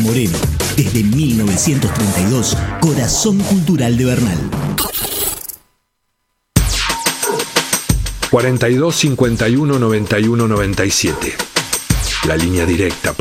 Moreno, desde 1932, corazón cultural de Bernal. 42 51 91 97. La línea directa